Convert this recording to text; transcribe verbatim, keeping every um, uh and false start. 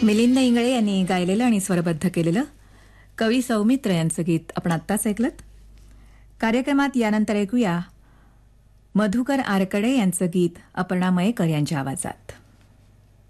मिलिंद इंगळे यांनी गायलेलं आणि स्वरबद्ध केलेलं कवी सौमित्र यांचं गीत आपण आत्ताच ऐकलत. कार्यक्रमात यानंतर ऐकूया मधुकर आरकडे यांचं गीत अपर्णा मयेकर यांच्या आवाजात.